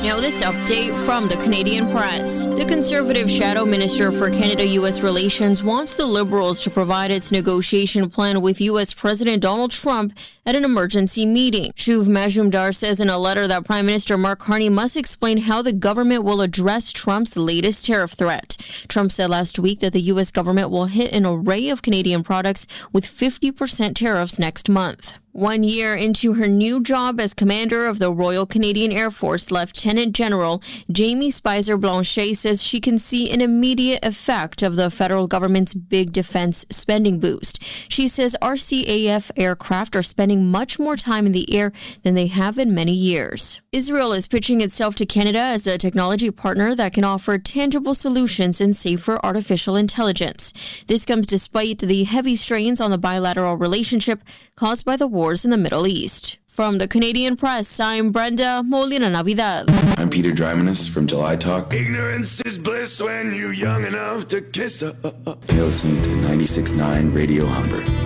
Now this update from the Canadian press. The Conservative Shadow Minister for Canada-U.S. Relations wants the Liberals to provide its negotiation plan with U.S. President Donald Trump at an emergency meeting. Shuv Majumdar says in a letter that Prime Minister Mark Carney must explain how the government will address Trump's latest tariff threat. Trump said last week that the U.S. government will hit an array of Canadian products with 50% tariffs next month. 1 year into her new job as commander of the Royal Canadian Air Force, Lieutenant General Jamie Spicer Blanchet says she can see an immediate effect of the federal government's big defense spending boost. She says RCAF aircraft are spending much more time in the air than they have in many years. Israel is pitching itself to Canada as a technology partner that can offer tangible solutions in safer artificial intelligence. This comes despite the heavy strains on the bilateral relationship caused by the wars in the Middle East. From the Canadian press, I'm Brenda Molina-Navidad. I'm Peter Drymanis from July Talk. Ignorance is bliss when you're young enough to kiss her. You're listening to 96.9 Radio Humber.